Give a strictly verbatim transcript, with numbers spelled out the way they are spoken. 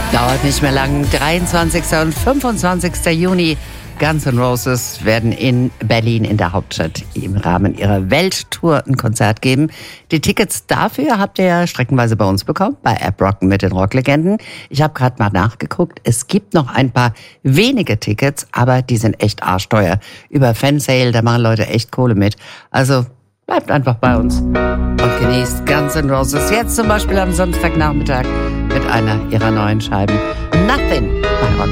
Dauert nicht mehr lang. dreiundzwanzigster und fünfundzwanzigster Juni. Guns N' Roses werden in Berlin in der Hauptstadt im Rahmen ihrer Welttour ein Konzert geben. Die Tickets dafür habt ihr ja streckenweise bei uns bekommen, bei App Rocken mit den Rocklegenden. Ich habe gerade mal nachgeguckt. Es gibt noch ein paar wenige Tickets, aber die sind echt arschteuer. Über Fansale, da machen Leute echt Kohle mit. Also bleibt einfach bei uns und genießt Guns N' Roses. Jetzt zum Beispiel am Samstagnachmittag mit einer ihrer neuen Scheiben. Nothing.